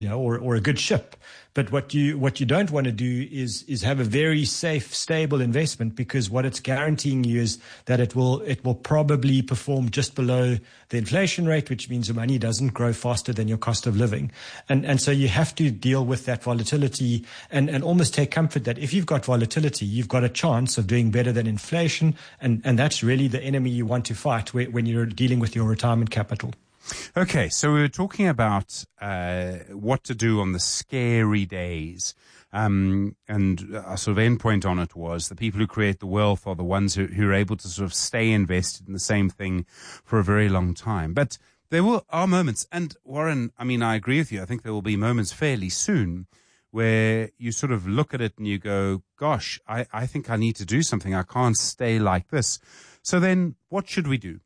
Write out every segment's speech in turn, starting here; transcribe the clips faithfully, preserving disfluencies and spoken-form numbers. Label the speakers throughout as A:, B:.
A: you know, or, or a good ship. But what you what you don't want to do is is have a very safe, stable investment, because what it's guaranteeing you is that it will it will probably perform just below the inflation rate, which means the money doesn't grow faster than your cost of living. And and so you have to deal with that volatility and, and almost take comfort that if you've got volatility, you've got a chance of doing better than inflation. And, and that's really the enemy you want to fight when you're dealing with your retirement capital.
B: Okay, so we were talking about uh, what to do on the scary days. Um, and a sort of endpoint on it was the people who create the wealth are the ones who, who are able to sort of stay invested in the same thing for a very long time. But there will, are moments, and Warren, I mean, I agree with you. I think there will be moments fairly soon where you sort of look at it and you go, gosh, I, I think I need to do something. I can't stay like this. So then what should we do?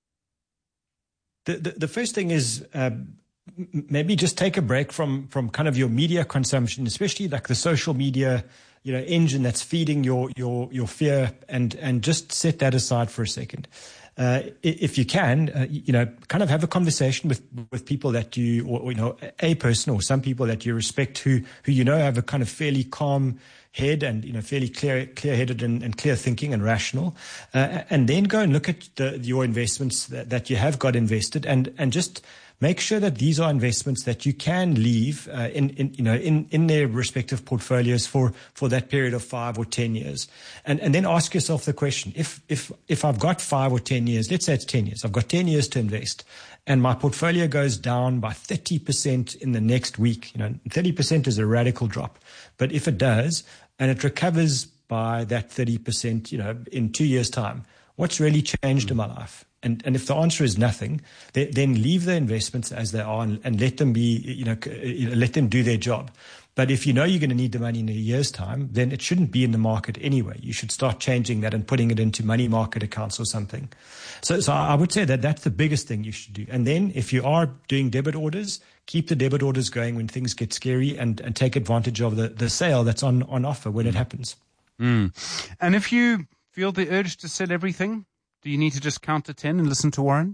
A: The, the, the first thing is uh, maybe just take a break from, from kind of your media consumption, especially like the social media, you know, engine that's feeding your, your, your fear, and, and just set that aside for a second. Uh, if you can, uh, you know, kind of have a conversation with, with people that you, or, or, you know, a person or some people that you respect who, who, you know, have a kind of fairly calm head and, you know, fairly clear, clear-headed and, and clear thinking and rational. Uh, and then go and look at the, your investments that, that you have got invested, and, and just make sure that these are investments that you can leave uh, in, in, you know, in, in their respective portfolios for, for that period of five or ten years. And, and then ask yourself the question, if, if, if I've got five or ten years, let's say it's ten years, I've got ten years to invest, and my portfolio goes down by thirty percent in the next week, you know, thirty percent is a radical drop. But if it does, and it recovers by that thirty percent, you know, in two years' time, what's really changed mm. in my life? And, and if the answer is nothing, then, then leave the investments as they are and, and let them be, you know, let them do their job. But if you know you're going to need the money in a year's time, then it shouldn't be in the market anyway. You should start changing that and putting it into money market accounts or something. So, so I would say that that's the biggest thing you should do. And then if you are doing debit orders, keep the debit orders going when things get scary, and, and take advantage of the, the sale that's on, on offer when mm. it happens.
B: Mm. And if you feel the urge to sell everything, do you need to just count to ten and listen to Warren?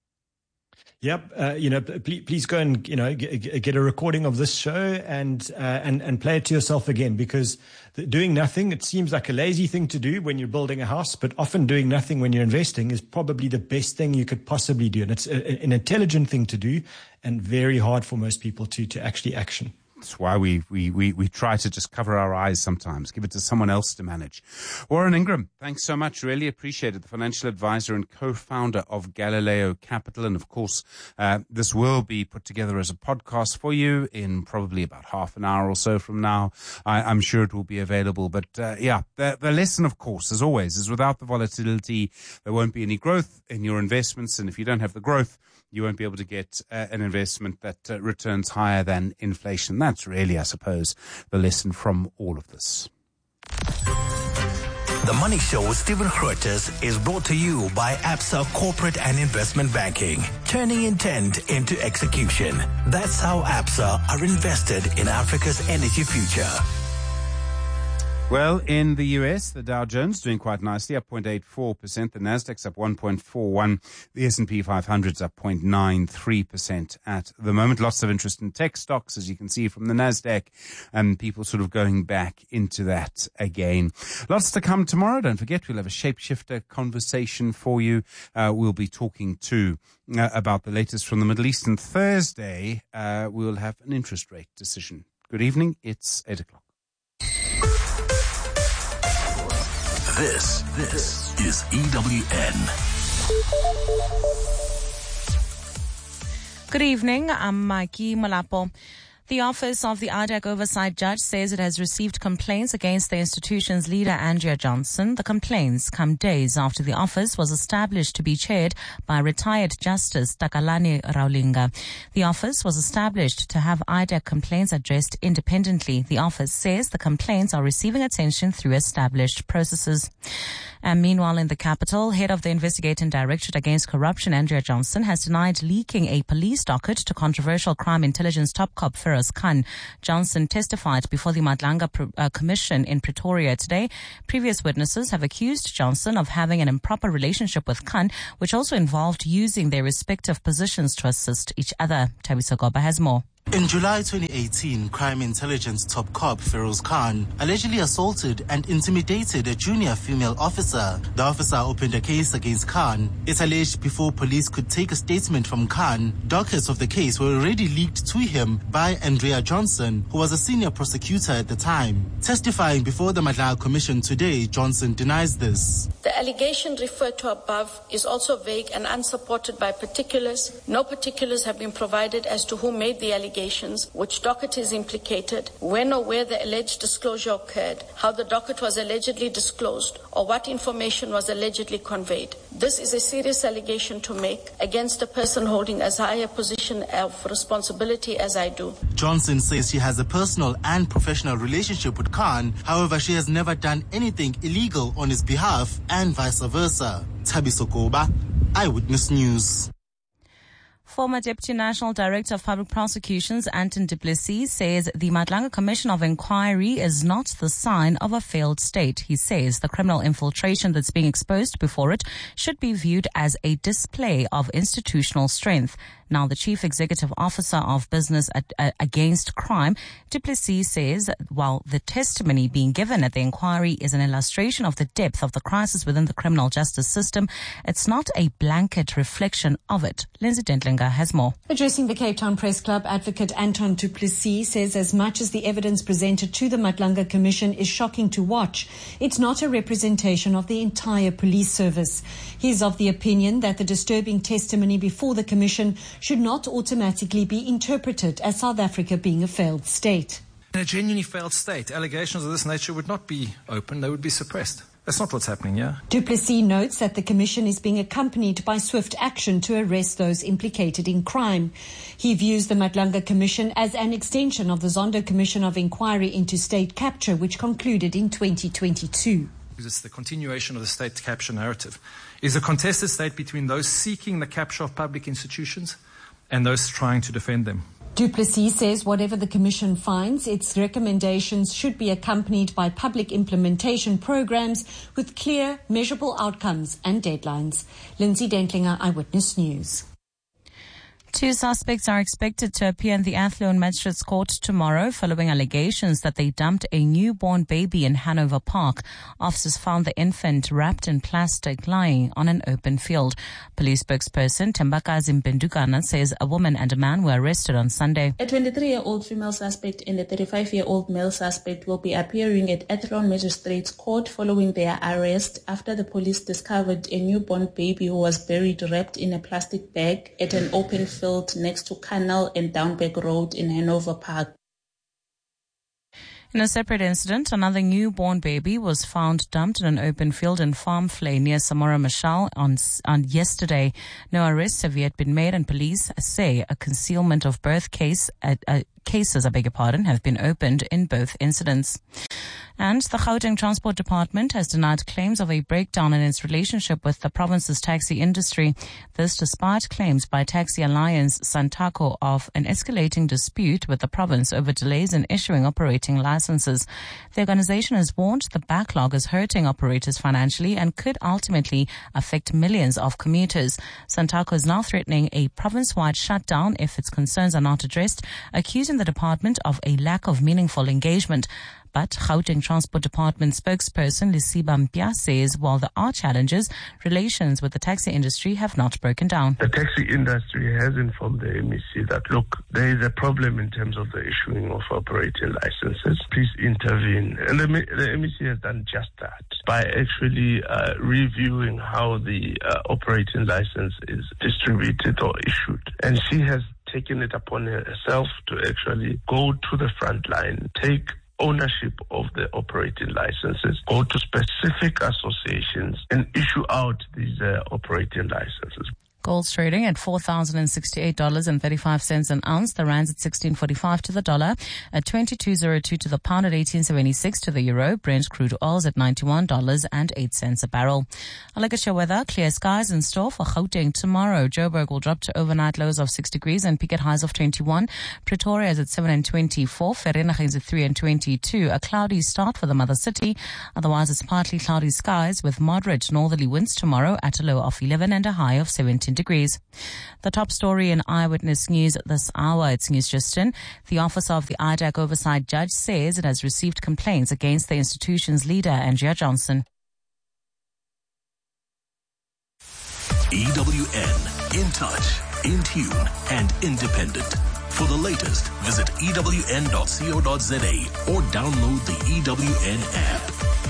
A: Yep. Uh, you know, please, please go and, you know, get, get a recording of this show and, uh, and, and play it to yourself again, because doing nothing, it seems like a lazy thing to do when you're building a house, but often doing nothing when you're investing is probably the best thing you could possibly do. And it's a, an intelligent thing to do, and very hard for most people to, to actually action.
B: That's why we, we, we, we try to just cover our eyes sometimes, give it to someone else to manage. Warren Ingram, thanks so much. Really appreciate it. The financial advisor and co-founder of Galileo Capital. And of course, uh, this will be put together as a podcast for you in probably about half an hour or so from now. I, I'm sure it will be available. But uh, yeah, the, the lesson, of course, as always, is without the volatility, there won't be any growth in your investments. And if you don't have the growth, you won't be able to get uh, an investment that uh, returns higher than inflation. That's really, I suppose, the lesson from all of this.
C: The Money Show with Stephen Grootes is brought to you by Absa Corporate and Investment Banking, turning intent into execution. That's how Absa are invested in Africa's energy future.
B: Well, in the U S, the Dow Jones doing quite nicely, up zero point eight four percent. The Nasdaq's up one point four one. The S and P five hundred's up zero point nine three percent at the moment. Lots of interest in tech stocks, as you can see from the Nasdaq, and people sort of going back into that again. Lots to come tomorrow. Don't forget, we'll have a shapeshifter conversation for you. Uh, we'll be talking too uh, about the latest from the Middle East. And Thursday, uh, we'll have an interest rate decision. Good evening. It's eight o'clock.
C: This, this is E W N.
D: Good evening. I'm Mikey Malapo. The Office of the I D E C Oversight Judge says it has received complaints against the institution's leader, Andrea Johnson. The complaints come days after the office was established to be chaired by retired Justice Takalani Raulinga. The office was established to have I D E C complaints addressed independently. The office says the complaints are receiving attention through established processes. And meanwhile, in the capital, head of the Investigating Directorate Against Corruption, Andrea Johnson, has denied leaking a police docket to controversial crime intelligence top cop Feroz Khan. Johnson testified before the Madlanga Pro- uh, Commission in Pretoria today. Previous witnesses have accused Johnson of having an improper relationship with Khan, which also involved using their respective positions to assist each other. Tabiso Goba has more.
E: In July twenty eighteen, crime intelligence top cop Feroz Khan allegedly assaulted and intimidated a junior female officer. The officer opened a case against Khan. It's alleged before police could take a statement from Khan, dockets of the case were already leaked to him by Andrea Johnson, who was a senior prosecutor at the time. Testifying before the Madlaga Commission today, Johnson denies this.
F: The allegation referred to above is also vague and unsupported by particulars. No particulars have been provided as to who made the allegation, which docket is implicated, when or where the alleged disclosure occurred, how the docket was allegedly disclosed, or what information was allegedly conveyed. This is a serious allegation to make against a person holding as high a position of responsibility as I do.
E: Johnson says she has a personal and professional relationship with Khan. However, she has never done anything illegal on his behalf and vice versa. Thabiso Koba, Eyewitness News.
D: Former Deputy National Director of Public Prosecutions, Anton du Plessis, says the Madlaga Commission of Inquiry is not the sign of a failed state. He says the criminal infiltration that's being exposed before it should be viewed as a display of institutional strength. Now, the Chief Executive Officer of Business at, uh, Against Crime, du Plessis, says while the testimony being given at the inquiry is an illustration of the depth of the crisis within the criminal justice system, it's not a blanket reflection of it. Lindsay Dentlinger has more.
G: Addressing the Cape Town Press Club, Advocate Anton du Plessis says as much as the evidence presented to the Madlaga Commission is shocking to watch, it's not a representation of the entire police service. He is of the opinion that the disturbing testimony before the Commission should not automatically be interpreted as South Africa being a failed state.
H: In a genuinely failed state, allegations of this nature would not be open, they would be suppressed. That's not what's happening here.
G: Du Plessis notes that the Commission is being accompanied by swift action to arrest those implicated in crime. He views the Madlaga Commission as an extension of the Zondo Commission of Inquiry into State Capture, which concluded in twenty twenty-two.
H: It's the continuation of the state capture narrative. It is a contested state between those seeking the capture of public institutions and those trying to defend them.
G: Du Plessis says whatever the Commission finds, its recommendations should be accompanied by public implementation programs with clear, measurable outcomes and deadlines. Lindsay Dentlinger, Eyewitness News.
D: Two suspects are expected to appear in the Athlone Magistrates Court tomorrow following allegations that they dumped a newborn baby in Hanover Park. Officers found the infant wrapped in plastic lying on an open field. Police spokesperson Tembakazi Mpendukana says a woman and a man were arrested on Sunday.
I: A twenty-three-year-old female suspect and a thirty-five-year-old male suspect will be appearing at Athlone Magistrates Court following their arrest after the police discovered a newborn baby who was buried wrapped in a plastic bag at an open field next to Canal and Downbeck Road in Hanover Park.
D: In a separate incident, another newborn baby was found dumped in an open field in Farmflay near Samora Machel on, on yesterday. No arrests have yet been made, and police say a concealment of birth case at, uh, cases, I beg your pardon, have been opened in both incidents. And the Gauteng Transport Department has denied claims of a breakdown in its relationship with the province's taxi industry. This despite claims by Taxi Alliance Santaco of an escalating dispute with the province over delays in issuing operating licenses. The organization has warned the backlog is hurting operators financially and could ultimately affect millions of commuters. Santaco is now threatening a province-wide shutdown if its concerns are not addressed, accusing the department of a lack of meaningful engagement. But Gauteng Transport Department spokesperson Lisiba Mpia says while there are challenges, relations with the taxi industry have not broken down.
J: The taxi industry has informed the M E C that, look, there is a problem in terms of the issuing of operating licenses. Please intervene. And the, the M E C has done just that by actually uh, reviewing how the uh, operating license is distributed or issued. And she has taken it upon herself to actually go to the front line, take ownership of the operating licenses, go to specific associations and issue out these uh, operating licenses.
D: Gold's trading at four thousand sixty-eight dollars and thirty-five cents an ounce. The rand's at sixteen forty-five to the dollar, at twenty-two oh two to the pound, at eighteen seventy-six to the euro. Brent crude oil's at ninety-one dollars and eight cents a barrel. A look at your weather. Clear skies in store for Gauteng tomorrow. Joburg will drop to overnight lows of six degrees and peak at highs of twenty-one. Pretoria is at seven and twenty-four. Vereeniging is at three and twenty-two. A cloudy start for the mother city. Otherwise, it's partly cloudy skies with moderate northerly winds tomorrow at a low of eleven and a high of seventeen. nineteen degrees. The top story in Eyewitness News this hour, it's News Justin. The Office of the I D A C Oversight Judge says it has received complaints against the institution's leader, Andrea Johnson.
C: E W N, in touch, in tune, and independent. For the latest, visit E W N dot co dot za or download the E W N app.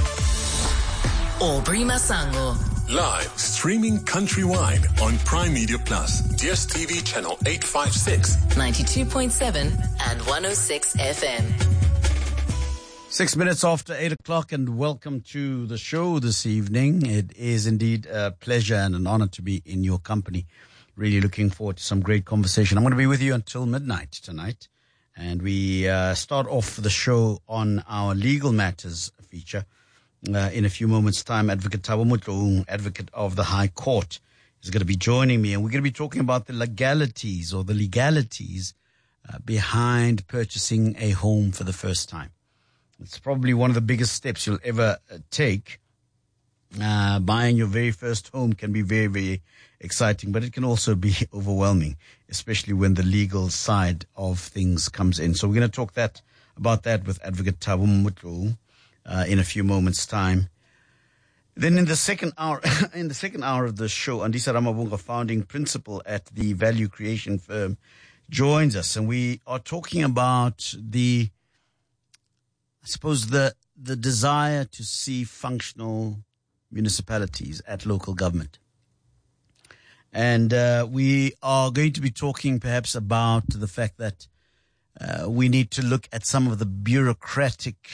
K: Aubrey Masango.
L: Live streaming countrywide on Prime Media Plus, D S T V channel eight fifty-six,
K: ninety-two point seven and one oh six F M.
M: Six minutes after eight o'clock, and welcome to the show this evening. It is indeed a pleasure and an honor to be in your company. Really looking forward to some great conversation. I'm going to be with you until midnight tonight. And we uh, start off the show on our legal matters feature. Uh, in a few moments' time, Advocate Thabo Motlou, Advocate of the High Court, is going to be joining me. And we're going to be talking about the legalities or the legalities uh, behind purchasing a home for the first time. It's probably one of the biggest steps you'll ever uh, take. Uh, buying your very first home can be very, very exciting, but it can also be overwhelming, especially when the legal side of things comes in. So we're going to talk that about that with Advocate Thabo Motlou uh, in a few moments' time. Then in the second hour, in the second hour of the show, Andisa Ramabunga, founding principal at the value creation firm, joins us, and we are talking about the, I suppose, the the desire to see functional municipalities at local government. And uh, we are going to be talking perhaps about the fact that uh, we need to look at some of the bureaucratic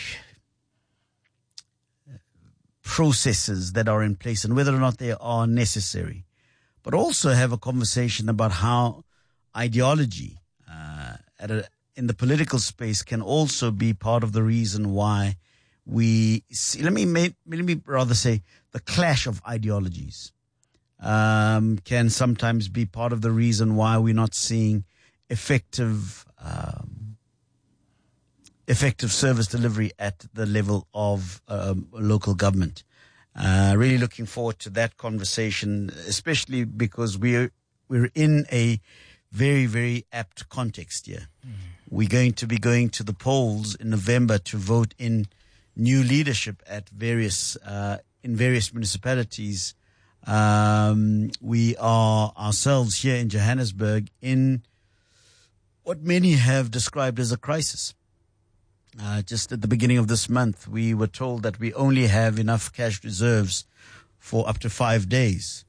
M: processes that are in place and whether or not they are necessary, but also have a conversation about how ideology uh, at a, in the political space can also be part of the reason why we see, let me, let me rather say the clash of ideologies um, can sometimes be part of the reason why we're not seeing effective um, effective service delivery at the level of um, local government. Uh, really looking forward to that conversation, especially because we're we're in a very, very apt context here. Mm. We're going to be going to the polls in November to vote in new leadership at various uh, in various municipalities. Um, we are ourselves here in Johannesburg in what many have described as a crisis. Uh, just at the beginning of this month, we were told that we only have enough cash reserves for up to five days.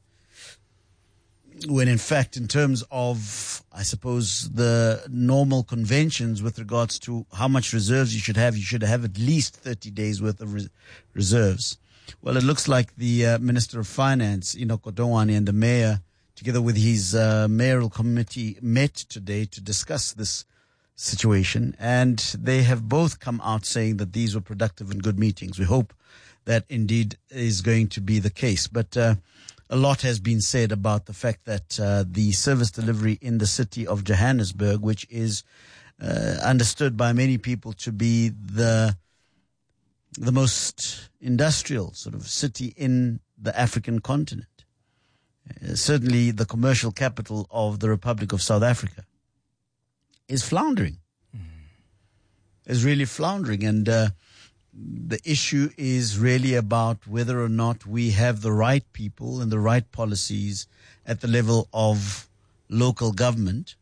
M: When in fact, in terms of, I suppose, the normal conventions with regards to how much reserves you should have, you should have at least thirty days worth of res- reserves. Well, it looks like the uh, Minister of Finance, Enoch Godongwana, and the Mayor, together with his uh, mayoral committee, met today to discuss this situation. And they have both come out saying that these were productive and good meetings. We hope that indeed is going to be the case. But uh, a lot has been said about the fact that uh, the service delivery in the city of Johannesburg, which is uh, understood by many people to be the the most industrial sort of city in the African continent, uh, certainly the commercial capital of the Republic of South Africa, is floundering, mm. is really floundering. And uh, the issue is really about whether or not we have the right people and the right policies at the level of local government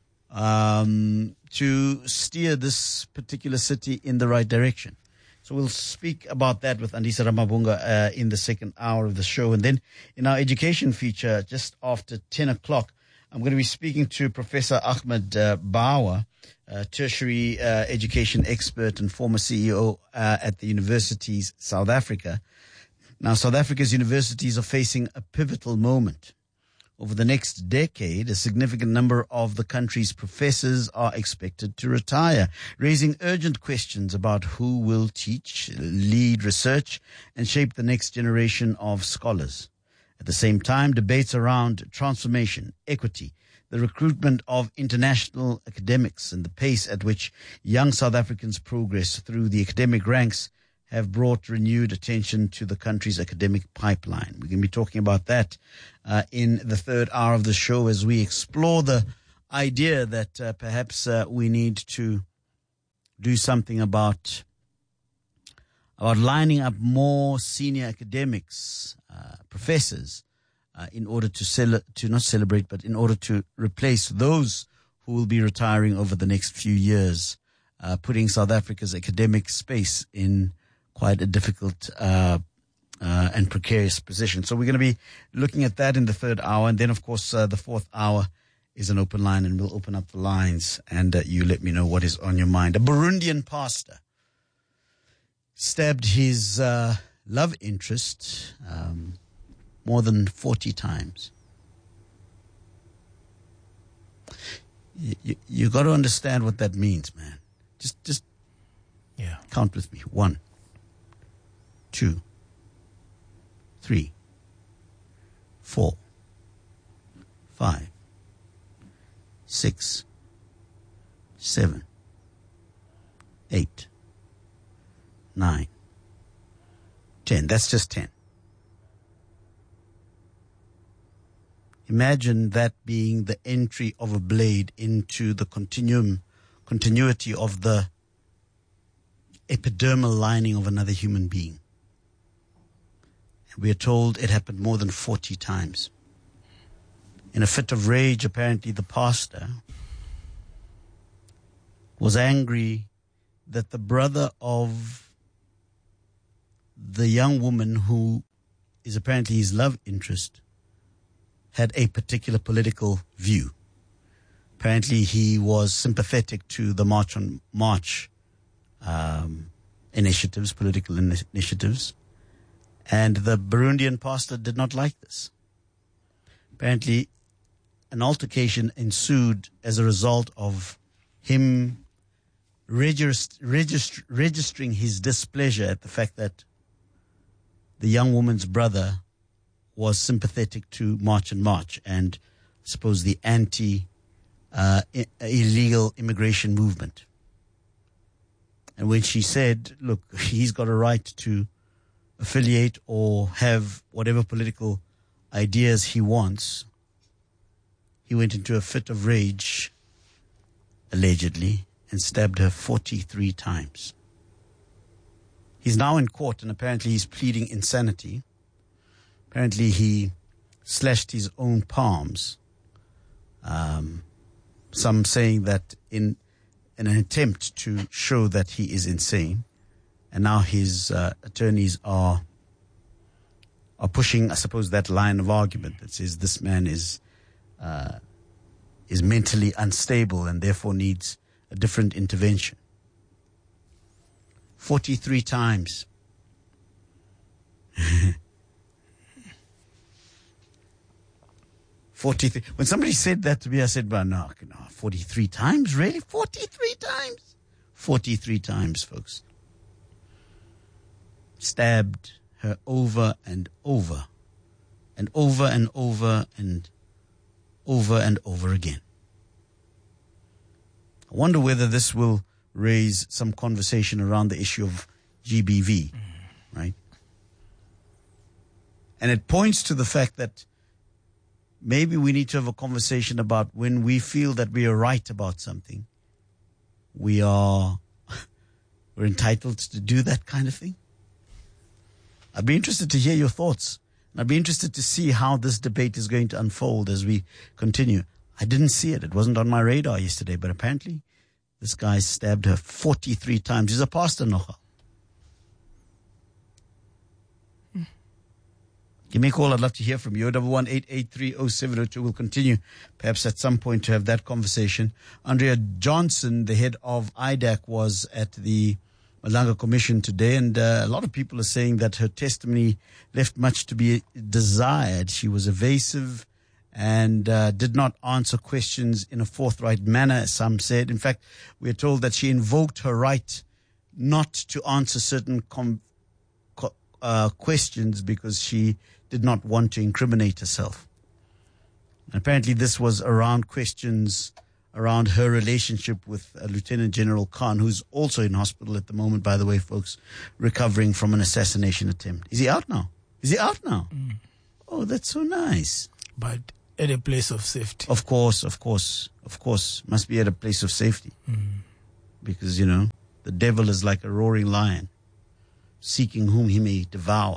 M: um, to steer this particular city in the right direction. So we'll speak about that with Andisa Ramabunga uh, in the second hour of the show. And then in our education feature, just after ten o'clock, I'm going to be speaking to Professor Ahmed uh, Bawa, uh, tertiary uh, education expert and former C E O uh, at the Universities South Africa. Now, South Africa's universities are facing a pivotal moment. Over the next decade, a significant number of the country's professors are expected to retire, raising urgent questions about who will teach, lead research, and shape the next generation of scholars. At the same time, debates around transformation, equity, the recruitment of international academics, and the pace at which young South Africans progress through the academic ranks have brought renewed attention to the country's academic pipeline. We're going to be talking about that uh, in the third hour of the show as we explore the idea that uh, perhaps uh, we need to do something about about lining up more senior academics, uh, professors, uh, in order to cel- to not celebrate, but in order to replace those who will be retiring over the next few years, uh, putting South Africa's academic space in quite a difficult uh, uh, and precarious position. So we're going to be looking at that in the third hour. And then, of course, uh, the fourth hour is an open line, and we'll open up the lines and uh, you let me know what is on your mind. A Burundian pastor stabbed his uh, love interest um, more than forty times. You, you, you got to understand what that means, man. Just, just
A: yeah.
M: Count with me. One, two, three, four, five, six, seven, eight, nine, ten. That's just ten. Imagine that being the entry of a blade into the continuum, continuity of the epidermal lining of another human being. We are told it happened more than forty times. In a fit of rage, apparently the pastor was angry that the brother of the young woman who is apparently his love interest had a particular political view. Apparently he was sympathetic to the March on March um, initiatives, political in- initiatives, and the Burundian pastor did not like this. Apparently an altercation ensued as a result of him regist- regist- registering his displeasure at the fact that the young woman's brother was sympathetic to March and March and I suppose the anti uh, I- illegal immigration movement. And when she said, look, he's got a right to affiliate or have whatever political ideas he wants, he went into a fit of rage, allegedly, and stabbed her forty-three times. He's now in court and apparently he's pleading insanity. Apparently he slashed his own palms. Um, some saying that in, in an attempt to show that he is insane. And now his uh, attorneys are are pushing, I suppose, that line of argument that says this man is uh, is mentally unstable and therefore needs a different intervention. Forty-three times. Forty-three. When somebody said that to me, I said, "Well, no, no, forty-three times, really? Forty-three times? Forty-three times, folks." Stabbed her over and over, and over and over and over and over again. I wonder whether this will raise some conversation around the issue of G B V, mm. right? And it points to the fact that maybe we need to have a conversation about when we feel that we are right about something, we are we're entitled to do that kind of thing. I'd be interested to hear your thoughts. And I'd be interested to see how this debate is going to unfold as we continue. I didn't see it. It wasn't on my radar yesterday, but apparently this guy stabbed her forty-three times. He's a pastor, Nocha. Hmm. Give me a call. I'd love to hear from you. one one eight eight three oh seven oh two. We'll continue perhaps at some point to have that conversation. Andrea Johnson, the head of I D A C, was at the Malanga Commission today, and uh, a lot of people are saying that her testimony left much to be desired. She was evasive and uh, did not answer questions in a forthright manner, as some said. In fact, we are told that she invoked her right not to answer certain com- co- uh, questions because she did not want to incriminate herself. And apparently this was around questions around her relationship with uh, Lieutenant General Khan, who's also in hospital at the moment, by the way, folks, recovering from an assassination attempt. Is he out now? Is he out now?
N: Mm.
M: Oh, that's so nice.
N: But at a place of safety.
M: Of course, of course, of course. Must be at a place of safety.
N: Mm.
M: Because, you know, the devil is like a roaring lion, seeking whom he may devour.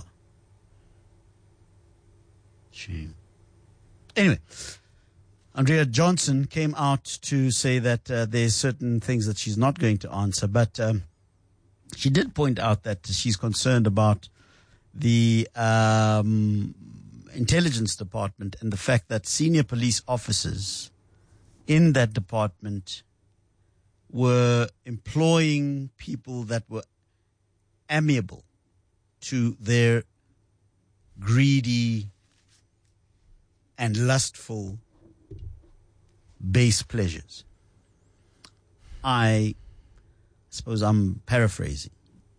M: Shame. Anyway, Andrea Johnson came out to say that uh, there's certain things that she's not going to answer, but um, she did point out that she's concerned about the um, intelligence department and the fact that senior police officers in that department were employing people that were amiable to their greedy and lustful base pleasures. I suppose I'm paraphrasing.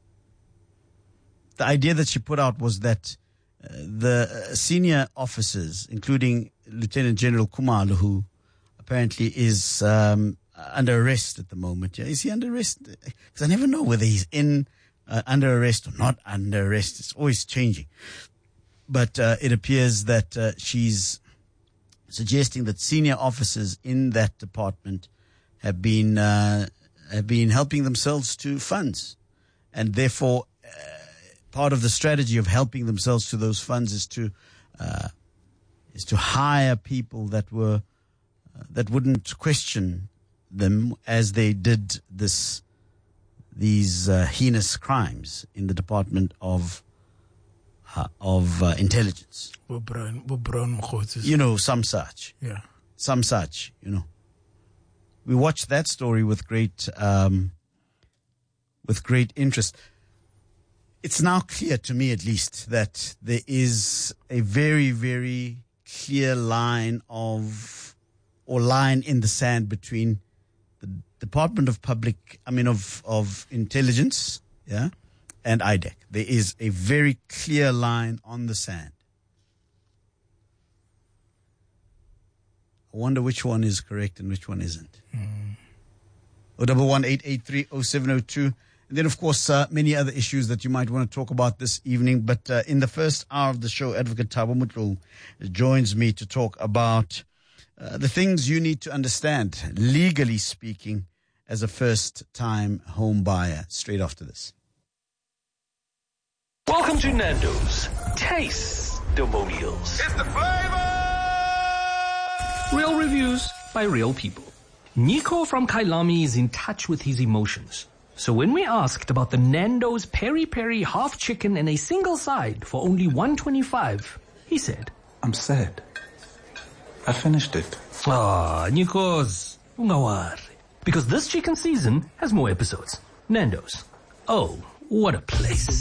M: The idea that she put out was that uh, the senior officers, including Lieutenant General Khumalo, who apparently is um, under arrest at the moment. Yeah, is he under arrest? Because I never know whether he's in uh, under arrest or not under arrest. It's always changing. But uh, it appears that uh, she's suggesting that senior officers in that department have been uh, have been helping themselves to funds, and therefore uh, part of the strategy of helping themselves to those funds is to uh, is to hire people that were uh, that wouldn't question them as they did this these uh, heinous crimes in the Department of uh, of uh, Intelligence. You know, some such.
N: Yeah.
M: Some such, you know. We watched that story with great, um, with great interest. It's now clear to me, at least, that there is a very, very clear line of, or line in the sand between the Department of Public, I mean, of, of Intelligence, yeah, and I D E C. There is a very clear line on the sand. I wonder which one is correct and which one isn't.
N: Mm.
M: oh double one eight eight three oh seven oh two. And then, of course, uh, many other issues that you might want to talk about this evening. But uh, in the first hour of the show, Advocate Thabo Mutlu joins me to talk about uh, the things you need to understand, legally speaking, as a first-time home buyer. Straight after this.
O: Welcome to Nando's. Taste Domonials.
P: It's the flavor!
O: Real reviews by real people. Nico from Kailami is in touch with his emotions. So when we asked about the Nando's Peri Peri half chicken and a single side for only one twenty-five, he said,
Q: I'm sad. I finished it.
O: Ah, Nikos, ungawari. Because this chicken season has more episodes. Nando's. Oh, what a place.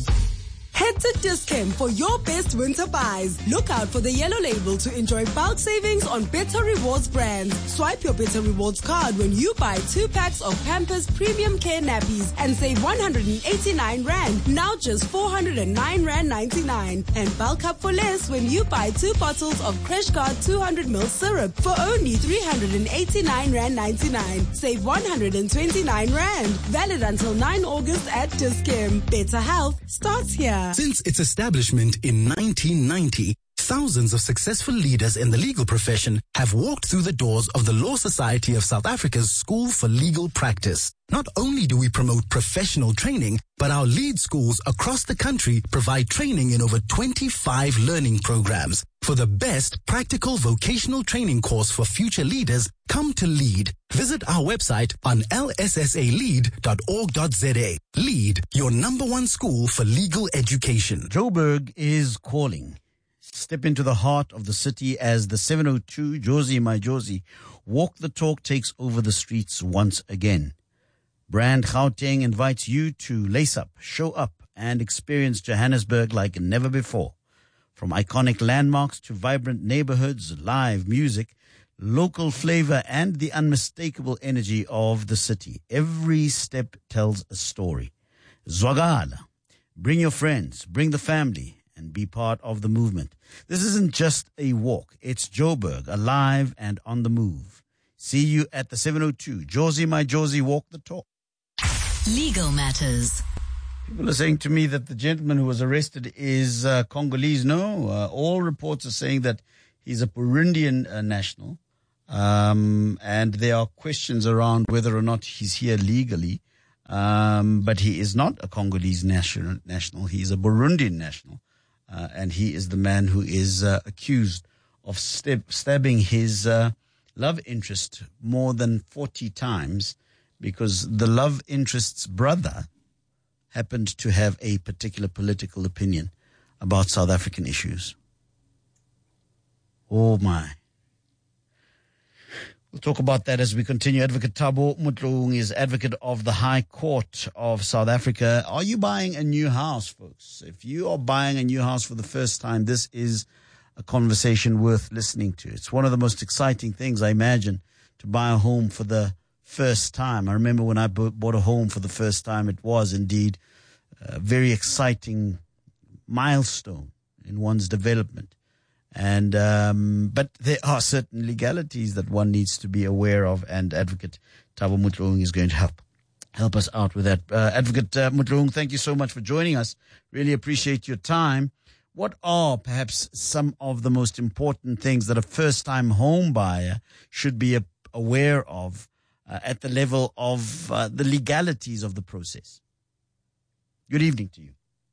R: Head to Dis-Chem for your best winter buys. Look out for the yellow label to enjoy bulk savings on Better Rewards brands. Swipe your Better Rewards card when you buy two packs of Pampers Premium Care Nappies and save one hundred eighty-nine rand, now just four hundred nine rand ninety-nine. And bulk up for less when you buy two bottles of Crash Guard two hundred milliliter syrup for only three hundred eighty-nine rand ninety-nine. Save one hundred twenty-nine rand. Valid until nine August at Dis-Chem. Better health starts here.
C: Since its establishment in nineteen ninety, thousands of successful leaders in the legal profession have walked through the doors of the Law Society of South Africa's School for Legal Practice. Not only do we promote professional training, but our lead schools across the country provide training in over twenty-five learning programs. For the best practical vocational training course for future leaders, come to LEAD. Visit our website on l s s a lead dot org dot z a. LEAD, your number one school for legal education.
M: Joburg is calling. Step into the heart of the city as the seven oh two Josie My Josie Walk the Talk takes over the streets once again. Brand Gauteng invites you to lace up, show up, and experience Johannesburg like never before. From iconic landmarks to vibrant neighborhoods, live music, local flavor, and the unmistakable energy of the city. Every step tells a story. Zwagala. Bring your friends, bring the family, and be part of the movement. This isn't just a walk. It's Joburg, alive and on the move. See you at the seven oh two. Josie, my Josie, walk the talk.
K: Legal matters.
M: People are saying to me that the gentleman who was arrested is uh, Congolese. No, uh, all reports are saying that he's a Burundian uh, national. Um, and there are questions around whether or not he's here legally. Um, but he is not a Congolese national. national. He is a Burundian national. Uh, and he is the man who is uh, accused of stab- stabbing his uh, love interest more than forty times because the love interest's brother happened to have a particular political opinion about South African issues. Oh, my. We'll talk about that as we continue. Advocate Thabo Motlong is advocate of the High Court of South Africa. Are you buying a new house, folks? If you are buying a new house for the first time, this is a conversation worth listening to. It's one of the most exciting things, I imagine, to buy a home for the first time. I remember when I bought a home for the first time, it was indeed a very exciting milestone in one's development. And um, but there are certain legalities that one needs to be aware of, and Advocate Thabo Motlong is going to help help us out with that. Uh, Advocate uh, Motlong, thank you so much for joining us. Really appreciate your time. What are perhaps some of the most important things that a first-time home buyer should be aware of uh, at the level of uh, the legalities of the process? Good evening to you.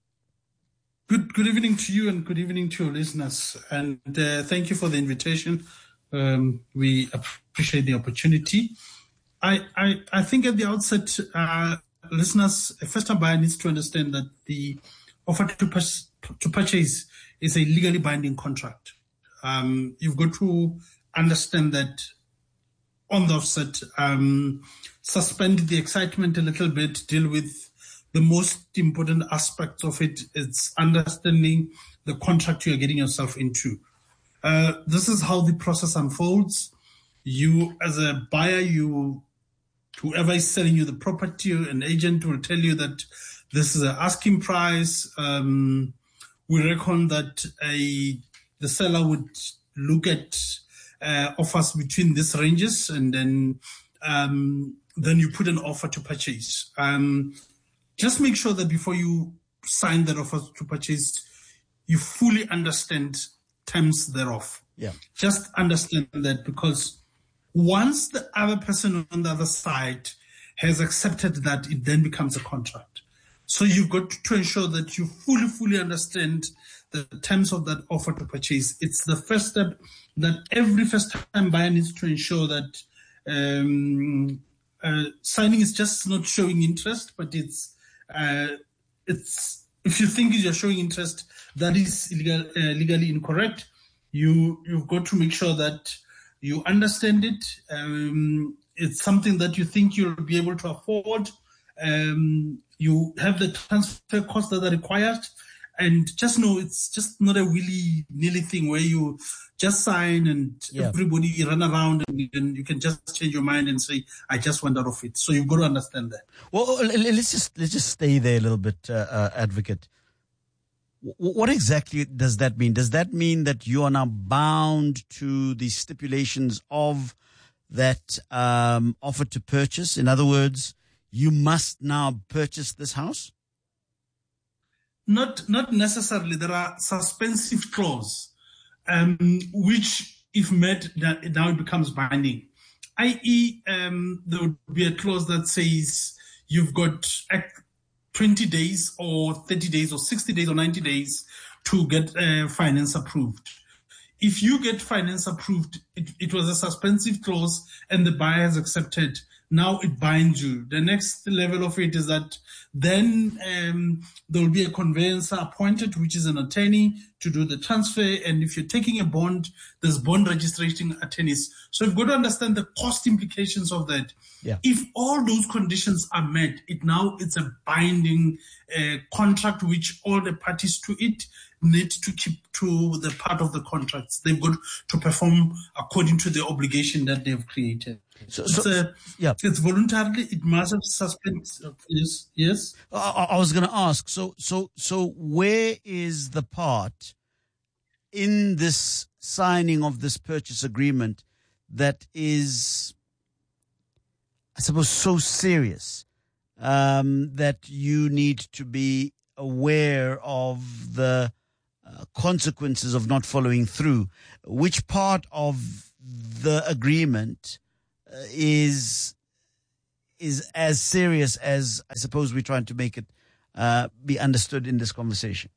P: Good good evening to you and good evening to your listeners. And uh, thank you for the invitation. Um, we appreciate the opportunity. I, I, I think at the outset, uh, listeners, a first-time buyer needs to understand that the offer to, pur- to purchase is a legally binding contract. Um, you've got to understand that on the offset, um, suspend the excitement a little bit, deal with the most important aspects of it. It's understanding the contract you're getting yourself into. Uh, this is how the process unfolds. You, as a buyer, you, whoever is selling you the property, an agent will tell you that this is an asking price. Um, we reckon that a, the seller would look at uh, offers between these ranges, and then um, then you put an offer to purchase. Um, Just make sure that before you sign that offer to purchase, you fully understand terms thereof.
M: Yeah.
P: Just understand that, because once the other person on the other side has accepted that, it then becomes a contract. So you've got to ensure that you fully, fully understand the terms of that offer to purchase. It's the first step that every first-time buyer needs to ensure that um, uh, signing is just not showing interest, but it's Uh, it's if you think you're showing interest, that is illegal, uh, legally incorrect. You you've got to make sure that you understand it. Um, it's something that you think you'll be able to afford. Um, you have the transfer costs that are required, and just know it's just not a willy-nilly thing where you just sign and yeah. everybody run around and, and you can just change your mind and say, I just want out of it. So you've got to understand that.
M: Well, let's just let's just stay there a little bit, uh, uh, Advocate. What exactly does that mean? Does that mean that you are now bound to the stipulations of that um, offer to purchase? In other words, you must now purchase this house?
P: Not not necessarily. There are suspensive clauses, um, which, if met, now it becomes binding. that is, um, there would be a clause that says you've got twenty days or thirty days or sixty days or ninety days to get uh, finance approved. If you get finance approved, it, it was a suspensive clause and the buyer has accepted. Now it binds you. The next level of it is that then um, there will be a conveyancer appointed, which is an attorney, to do the transfer. And if you're taking a bond, there's bond registration attorneys. So you've got to understand the cost implications of that.
M: Yeah.
P: If all those conditions are met, it now it's a binding uh, contract which all the parties to it need to keep to the part of the contracts. They've got to perform according to the obligation that they've created.
M: So,
P: it's,
M: so
P: a,
M: yeah.
P: it's voluntary. It must have suspended. Yes, yes.
M: I, I was going to ask. So, so, so, where is the part in this signing of this purchase agreement that is, I suppose, so serious um, that you need to be aware of the uh, consequences of not following through? Which part of the agreement uh, is is as serious as, I suppose, we're trying to make it uh, be understood in this conversation?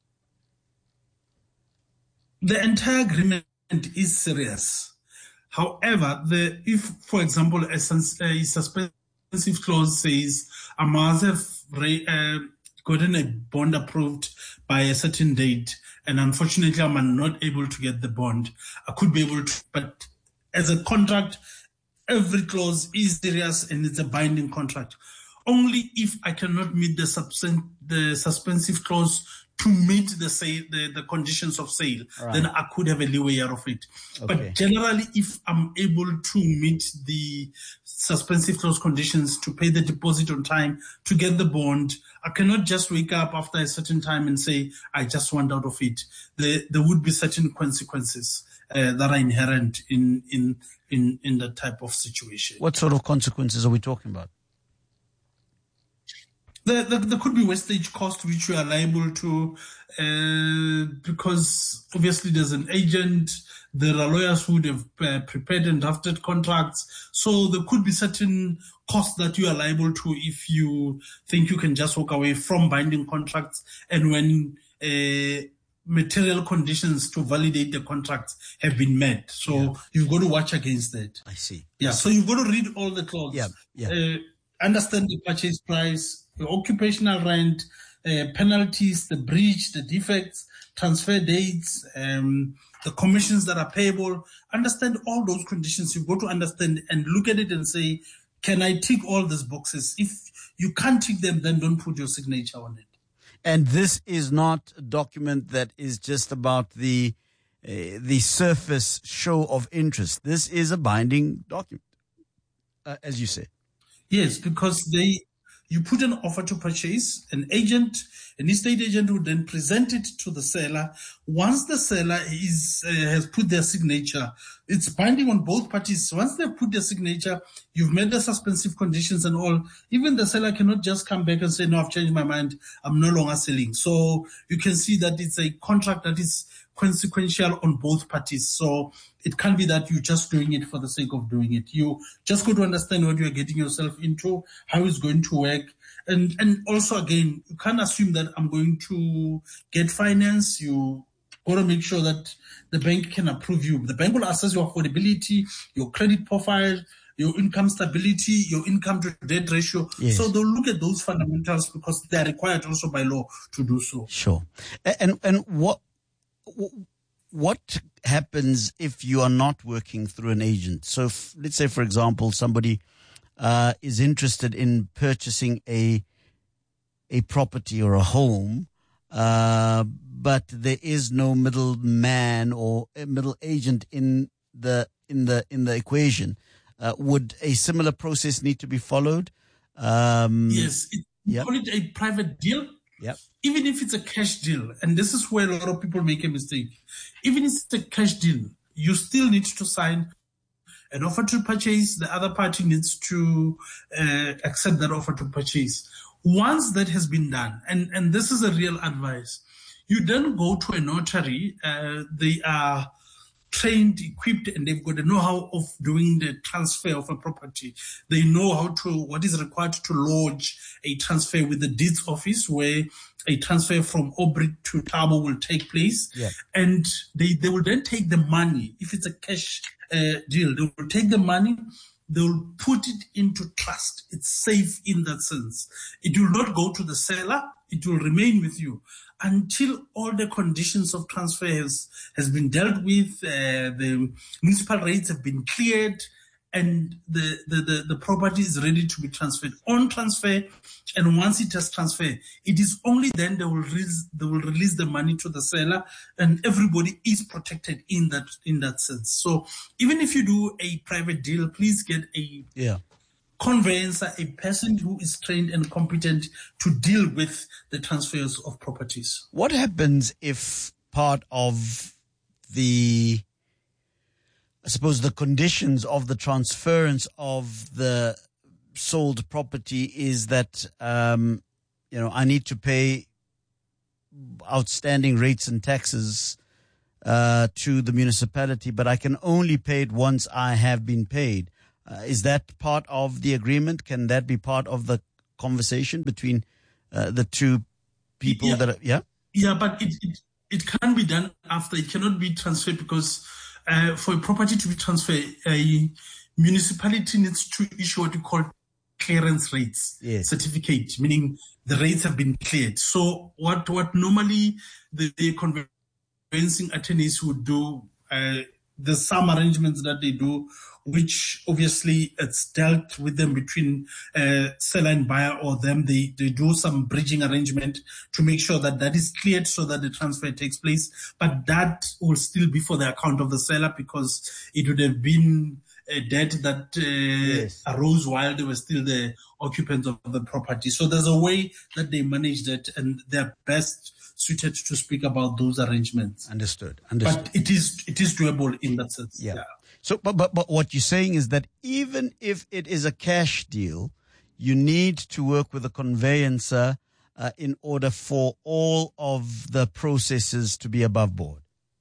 P: The entire agreement is serious. However, the if, for example, a, a suspensive clause says I must have uh, gotten a bond approved by a certain date, and unfortunately I'm not able to get the bond, I could be able to, but as a contract, every clause is serious and it's a binding contract. Only if I cannot meet the, subsen- the suspensive clause to meet the sale, the, the conditions of sale, right, then I could have a leeway out of it. Okay. But generally, if I'm able to meet the suspensive clause conditions, to pay the deposit on time, to get the bond, I cannot just wake up after a certain time and say, I just want out of it. There, there would be certain consequences uh, that are inherent in, in, in, in that type of situation.
M: What sort of consequences are we talking about?
P: There, there, there could be wastage cost which we are liable to, uh, because obviously there's an agent, there are lawyers who would have uh, prepared and drafted contracts. So there could be certain costs that you are liable to if you think you can just walk away from binding contracts, and when uh, material conditions to validate the contracts have been met. So yeah, you've got to watch against that.
M: I see.
P: Yeah,
M: I
P: so
M: see.
P: you've got to read all the clauses.
M: Yeah, yeah.
P: Uh, understand the purchase price, the occupational rent, uh, penalties, the breach, the defects, transfer dates, um, the commissions that are payable. Understand all those conditions. You've got to understand and look at it and say, can I tick all these boxes? If you can't tick them, then don't put your signature on it.
M: And this is not a document that is just about the uh, the surface show of interest. This is a binding document, uh, as you say.
P: Yes, because they, you put an offer to purchase, an agent, an estate agent would then present it to the seller. Once the seller is uh, has put their signature, it's binding on both parties. Once they've put their signature, you've made the suspensive conditions and all. Even the seller cannot just come back and say, no, I've changed my mind, I'm no longer selling. So you can see that it's a contract that is consequential on both parties. So it can't be that you're just doing it for the sake of doing it. You just got to understand what you're getting yourself into, how it's going to work. And and also, again, you can't assume that I'm going to get finance. You got to make sure that the bank can approve you. The bank will assess your affordability, your credit profile, your income stability, your income to debt ratio. Yes. So they'll look at those fundamentals because they're required also by law to do so.
M: Sure. And and what what happens if you are not working through an agent? So if, let's say, for example, somebody uh, is interested in purchasing a a property or a home, uh, but there is no middleman or a middle agent in the in the in the equation. Uh, would a similar process need to be followed? Um,
P: yes, it, yep. Call it a private deal.
M: Yep.
P: Even if it's a cash deal, and this is where a lot of people make a mistake. Even if it's a cash deal, you still need to sign an offer to purchase. The other party needs to uh, accept that offer to purchase. Once that has been done, and, and this is a real advice, you then go to a notary. Uh, they are trained, equipped, and they've got the know-how of doing the transfer of a property. They know how to, what is required to lodge a transfer with the deeds office, where a transfer from Aubrey to Thabo will take place.
M: Yeah.
P: And they, they will then take the money. If it's a cash uh, deal, they will take the money, they will put it into trust. It's safe in that sense. It will not go to the seller. It will remain with you until all the conditions of transfer has, has been dealt with, uh, the municipal rates have been cleared, and the, the, the, the property is ready to be transferred. On transfer, and once it has transferred, it is only then they will release, they will release the money to the seller, and everybody is protected in that in that sense. So even if you do a private deal, please get a
M: yeah.
P: conveyancer, a person who is trained and competent to deal with the transfers of properties.
M: What happens if part of the I suppose, the conditions of the transference of the sold property is that, um, you know, I need to pay outstanding rates and taxes uh, to the municipality, but I can only pay it once I have been paid. Uh, is that part of the agreement? Can that be part of the conversation between uh, the two people
P: yeah.
M: that are, yeah?
P: Yeah, but it, it, it can be done after. It cannot be transferred because uh, for a property to be transferred, a municipality needs to issue what you call clearance rates
M: yes.
P: certificate, meaning the rates have been cleared. So what, what normally the, the conveyancing attorneys would do, uh, there's some arrangements that they do, which obviously it's dealt with them between uh, seller and buyer or them. They, they do some bridging arrangement to make sure that that is cleared so that the transfer takes place. But that will still be for the account of the seller because it would have been a debt that uh, yes. arose while they were still the occupants of the property. So there's a way that they manage that, and they're best suited to speak about those arrangements.
M: Understood. Understood.
P: But it is it is doable in that sense.
M: Yeah.
P: yeah.
M: So, but, but but what you're saying is that even if it is a cash deal, you need to work with a conveyancer uh, in order for all of the processes to be above board.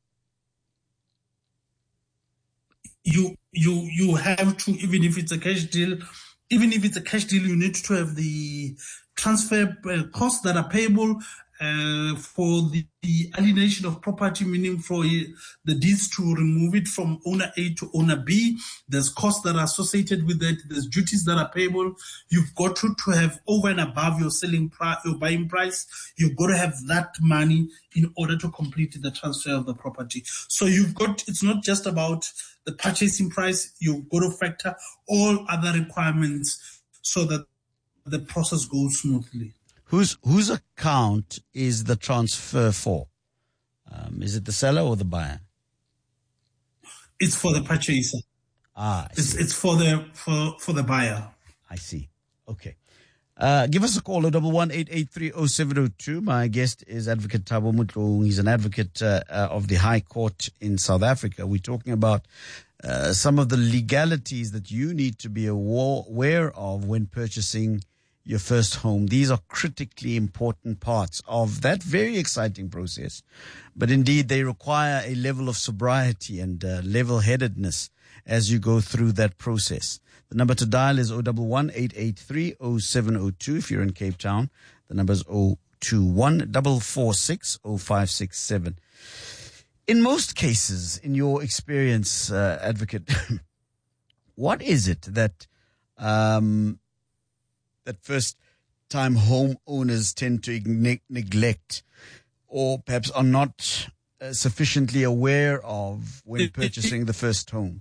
P: You you you have to, even if it's a cash deal, even if it's a cash deal, you need to have the transfer uh, costs that are payable uh, for the, the alienation of property, meaning for the deeds to remove it from owner A to owner B. There's costs that are associated with that. There's duties that are payable. You've got to, to have over and above your selling price, your buying price. You've got to have that money in order to complete the transfer of the property. So you've got, it's not just about the purchasing price. You've got to factor all other requirements so that the process goes smoothly.
M: Whose whose account is the transfer for? Um, is it the seller or the buyer?
P: It's for the purchaser.
M: Ah, I
P: it's
M: see.
P: it's for the for for the buyer.
M: I see. Okay. Uh, give us a call, double one eight eight three oh seven oh two. My guest is Advocate Thabo Motlong. He's an advocate uh, uh, of the High Court in South Africa. We're talking about uh, some of the legalities that you need to be aware of when purchasing your first home. These are critically important parts of that very exciting process. But indeed, they require a level of sobriety and uh, level-headedness as you go through that process. The number to dial is zero one one eight eight three oh seven oh two. If you're in Cape Town, the number is zero two one four four six oh five six seven. In most cases, in your experience, uh, Advocate, what is it that um, that first-time homeowners tend to ne- neglect or perhaps are not uh, sufficiently aware of when purchasing the first home?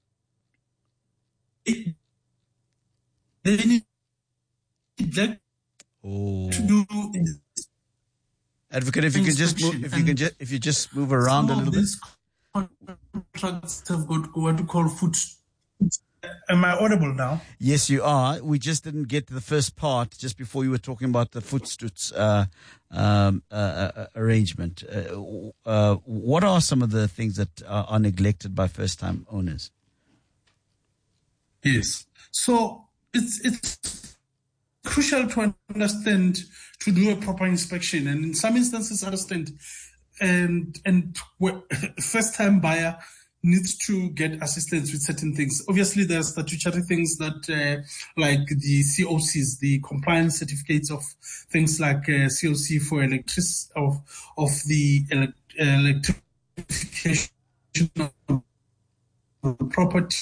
P: It, they need neglect
M: oh.
P: to do.
M: Advocate, if you can just move, if you can just, if you just move around a little bit.
P: Contracts have got what we call foot. Am I audible now?
M: Yes, you are. We just didn't get to the first part just before you were talking about the footstoots uh, um, uh, uh, arrangement. Uh, uh, what are some of the things that are, are neglected by first-time owners?
P: Yes. So it's it's crucial to understand, to do a proper inspection, and in some instances understand, and and first-time buyer needs to get assistance with certain things. Obviously, there are statutory things that, uh, like the C O Cs, the compliance certificates of things like uh, C O C for electric of of the ele- electrification of the property,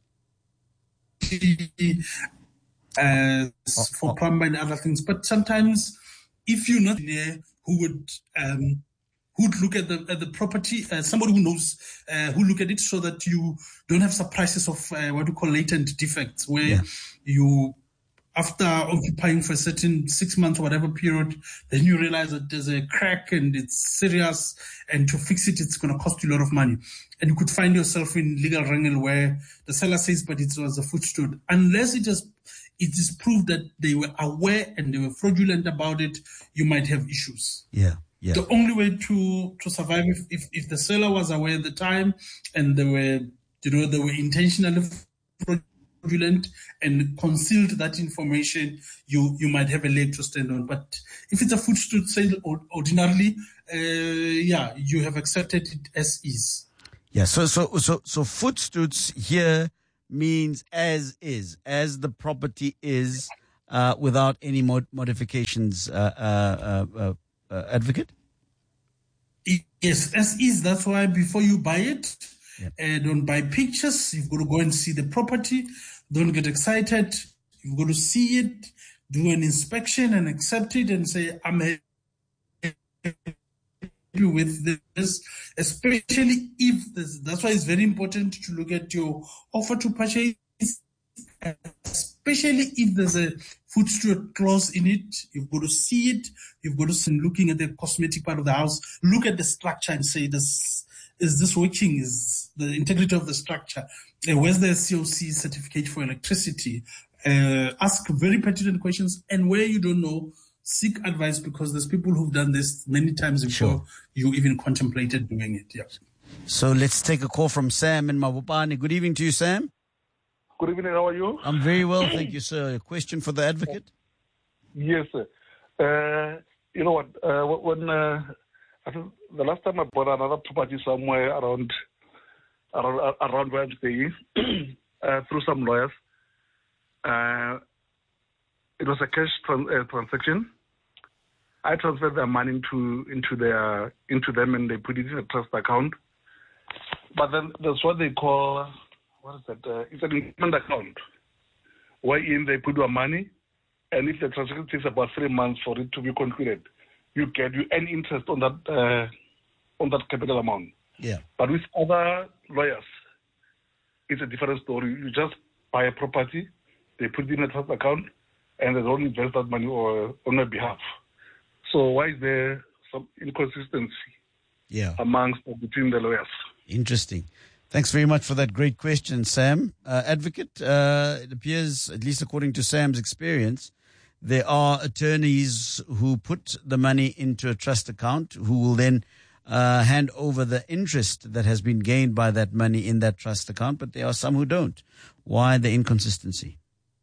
P: uh, for plumbing and other things. But sometimes, if you're not there, who would um, who'd look at the at the property, uh, somebody who knows, uh, who look at it so that you don't have surprises of uh, what we call latent defects, where yeah. you, after occupying for a certain six month or whatever period, then you realize that there's a crack and it's serious, and to fix it, it's going to cost you a lot of money. And you could find yourself in legal wrangle where the seller says, but it was a footstool. Unless it is, it is proved that they were aware and they were fraudulent about it, you might have issues.
M: Yeah. Yeah.
P: The only way to, to survive if, if, if the seller was aware at the time and they were you know, they were intentionally fraudulent and concealed that information, you, you might have a leg to stand on. But if it's a food street sale ordinarily, uh, yeah, you have accepted it as is.
M: Yeah, so so so so footstoots here means as is, as the property is, uh, without any mod- modifications. Uh, uh, uh, uh, advocate.
P: Yes, as is. That's why before you buy it, yeah. uh, don't buy pictures. You've got to go and see the property. Don't get excited. You've got to see it, do an inspection, and accept it, and say, "I'm happy with this," especially if this, that's why it's very important to look at your offer to purchase, especially if there's a food steward clause in it. You've got to see it. You've got to see, looking at the cosmetic part of the house, look at the structure and say, this, is this working? Is the integrity of the structure? Uh, where's the C O C certificate for electricity? Uh, ask very pertinent questions, and where you don't know, seek advice, because there's people who've done this many times before sure. you even contemplated doing it. Yeah.
M: So let's take a call from Sam in Mabopane. Good evening to you, Sam.
S: Good evening. How are you?
M: I'm very well, thank you, sir. A question for the advocate?
S: Yes, sir. Uh, you know what? Uh, when uh, I think the last time I bought another property somewhere around around around where I'm staying, uh, through some lawyers, uh, it was a cash trans- uh, transaction. I transferred their money into into their into them, and they put it in a trust account. But then that's what they call, what is that? Uh, it's an investment account, wherein they put your money, and if the transaction takes about three months for it to be concluded, you get you any interest on that uh, on that capital amount.
M: Yeah.
S: But with other lawyers, it's a different story. You just buy a property, they put it in a trust account, and they don't invest that money or, on your behalf. So why is there some inconsistency
M: yeah.
S: amongst between the lawyers?
M: Interesting. Thanks very much for that great question, Sam. Uh, advocate, uh, it appears, at least according to Sam's experience, there are attorneys who put the money into a trust account who will then uh, hand over the interest that has been gained by that money in that trust account, but there are some who don't. Why the inconsistency?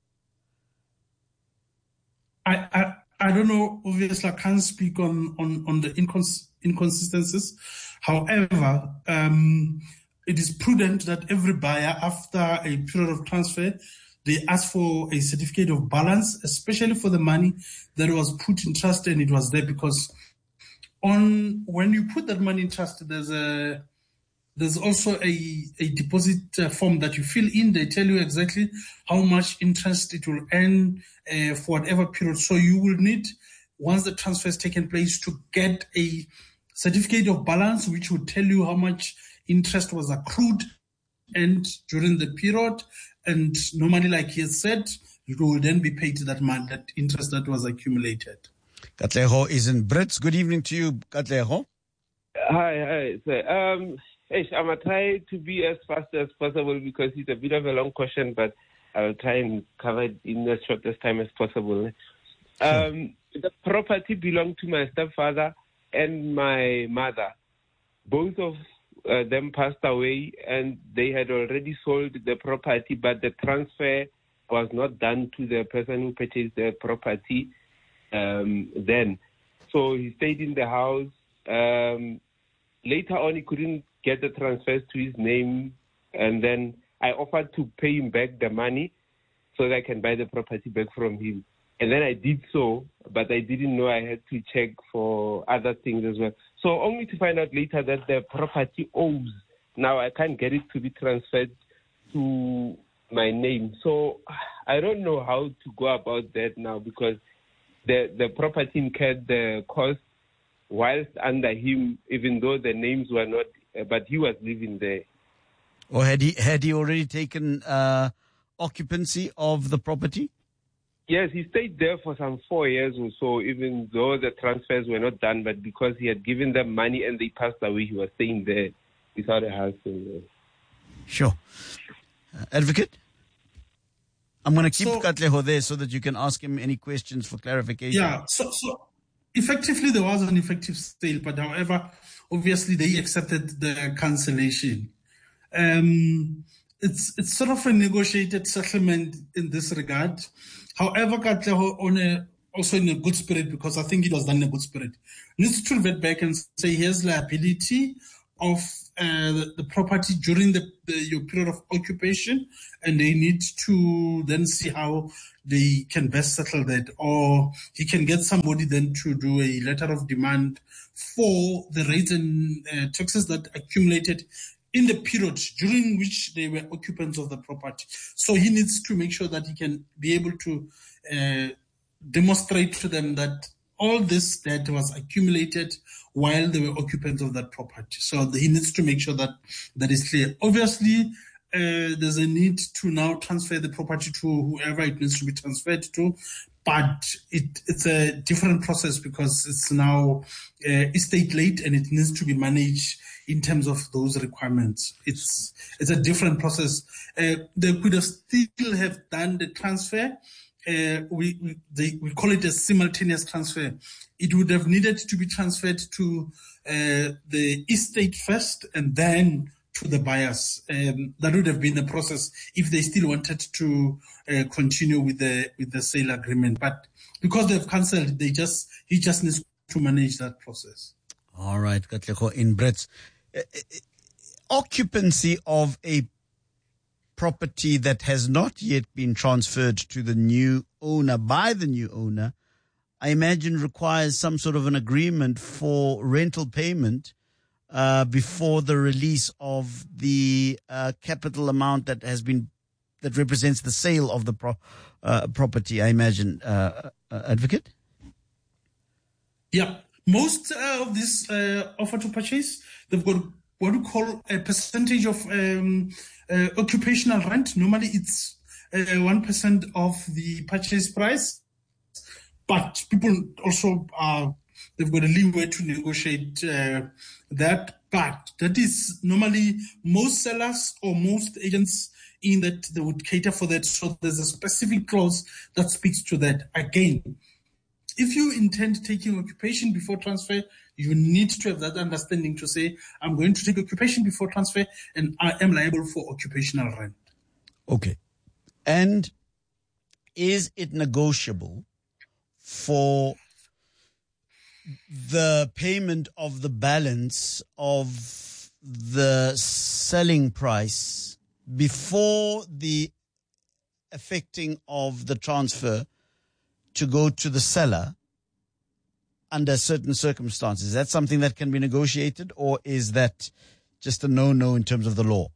P: I, I I don't know. Obviously, I can't speak on on on the incons- inconsistencies. However, um, it is prudent that every buyer, after a period of transfer, they ask for a certificate of balance, especially for the money that was put in trust and it was there. Because on when you put that money in trust, there's a There's also a, a deposit uh, form that you fill in. They tell you exactly how much interest it will earn uh, for whatever period. So you will need, once the transfer has taken place, to get a certificate of balance, which will tell you how much interest was accrued and during the period. And normally, like he has said, you will then be paid that month, that interest that was accumulated.
M: Katleho is in Brits. Good evening to you, Katleho.
T: Hi, hi. So, um, I'm going to try to be as fast as possible because it's a bit of a long question, but I'll try and cover it in the shortest time as possible. Um, the property belonged to my stepfather and my mother. Both of uh, them passed away, and they had already sold the property, but the transfer was not done to the person who purchased the property um, then. So he stayed in the house. Um, later on, he couldn't get the transfers to his name, and then I offered to pay him back the money so that I can buy the property back from him. And then I did so, but I didn't know I had to check for other things as well. So only to find out later that the property owes. Now I can't get it to be transferred to my name. So I don't know how to go about that now because the, the property incurred the cost whilst under him, even though the names were not, uh, but he was living there.
M: Or had he had he already taken uh, occupancy of the property?
T: Yes, he stayed there for some four years or so, even though the transfers were not done, but because he had given them money and they passed away, he was staying there without a house.
M: Sure. Uh, advocate? I'm going to keep so, Katleho there so that you can ask him any questions for clarification.
P: Yeah, so, so effectively there was an effective sale, but however, obviously they accepted the cancellation. Um, it's it's sort of a negotiated settlement in this regard. However, Katleho on a also in a good spirit, because I think it was done in a good spirit, needs to revert back and say here's liability of uh, the, the property during the, the your period of occupation, and they need to then see how they can best settle that, or he can get somebody then to do a letter of demand for the rates and uh, taxes that accumulated in the period during which they were occupants of the property. So he needs to make sure that he can be able to uh, demonstrate to them that all this debt was accumulated while they were occupants of that property. So he needs to make sure that that is clear. Obviously, uh, there's a need to now transfer the property to whoever it needs to be transferred to, but it, it's a different process because it's now uh, estate late and it needs to be managed in terms of those requirements. It's it's a different process. Uh, they could have still have done the transfer. Uh, we we, they, we call it a simultaneous transfer. It would have needed to be transferred to uh, the estate first and then to the buyers. Um, that would have been the process if they still wanted to uh, continue with the with the sale agreement. But because they've cancelled, they just he just needs to manage that process.
M: All right, Katlego in Brits. Uh, occupancy of a property that has not yet been transferred to the new owner by the new owner, I imagine requires some sort of an agreement for rental payment uh, before the release of the uh, capital amount that has been that represents the sale of the pro- uh, property. I imagine, uh, uh, Advocate.
P: Yeah. Most uh, of this uh, offer to purchase, they've got what we call a percentage of um, uh, occupational rent. Normally, it's uh, one percent of the purchase price. But people also are, they've got a leeway to negotiate uh, that. But that is normally most sellers or most agents in that they would cater for that. So there's a specific clause that speaks to that. Again, if you intend taking occupation before transfer, you need to have that understanding to say, I'm going to take occupation before transfer and I am liable for occupational rent.
M: Okay. And is it negotiable for the payment of the balance of the selling price before the effecting of the transfer to go to the seller under certain circumstances? Is that something that can be negotiated, or is that just a no-no in terms of the law?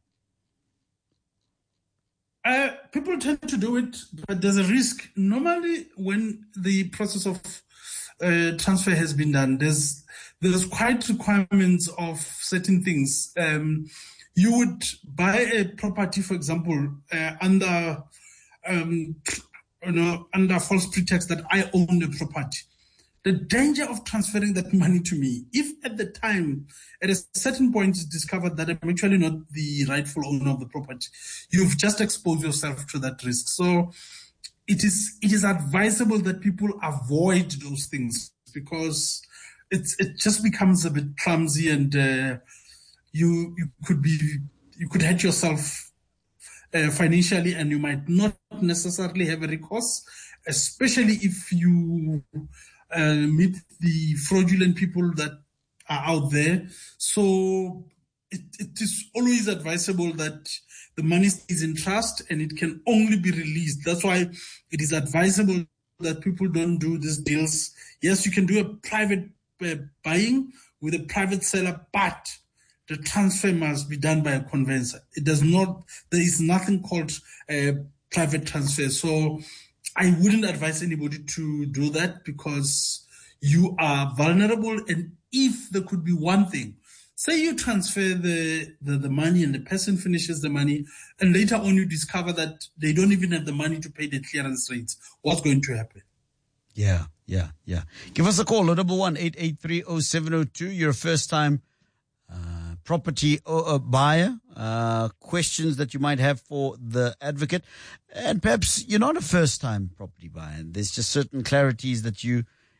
P: Uh, people tend to do it, but there's a risk. Normally, when the process of uh, transfer has been done, there's there's quite requirements of certain things. Um, you would buy a property, for example, uh, under um, you know, under false pretext that I own the property. The danger of transferring that money to me, if at the time, at a certain point, it's discovered that I'm actually not the rightful owner of the property, you've just exposed yourself to that risk. So it is it is advisable that people avoid those things because it's it just becomes a bit clumsy, and uh, you you could be you could hurt yourself Uh, financially, and you might not necessarily have a recourse, especially if you uh, meet the fraudulent people that are out there. So it, it is always advisable that the money is in trust and it can only be released. That's why it is advisable that people don't do these deals. Yes, you can do a private uh, buying with a private seller, but the transfer must be done by a conveyancer. It does not, there is nothing called a private transfer. So I wouldn't advise anybody to do that because you are vulnerable. And if there could be one thing, say you transfer the, the, the money and the person finishes the money and later on you discover that they don't even have the money to pay the clearance rates, what's going to happen?
M: Yeah, yeah, yeah. Give us a call, double one eight eight three oh seven oh two. You're a first time Uh, property uh, buyer, uh, questions that you might have for the advocate. And perhaps you're not a first-time property buyer. There's just certain clarities that you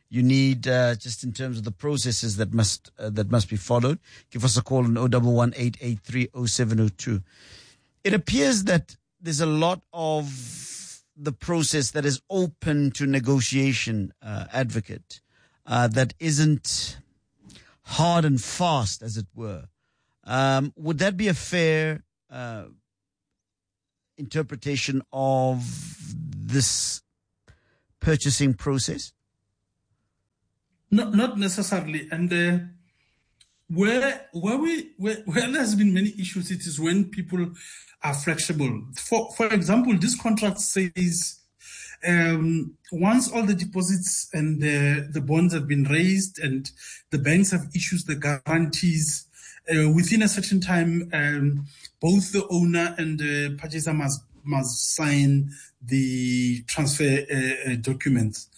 M: you need uh, just in terms of the processes that must uh, that must be followed, give us a call on zero one one eight eight three zero seven zero two. It appears that there's a lot of the process that is open to negotiation, uh, advocate, uh, that isn't hard and fast, as it were. Um, would that be a fair uh, interpretation of this purchasing process?
P: Not not necessarily, and uh, where where we where, where there has been many issues, it is when people are flexible. For for example, this contract says um, once all the deposits and the the bonds have been raised and the banks have issued the guarantees, uh, within a certain time, um, both the owner and the purchaser must must sign the transfer uh, uh, documents.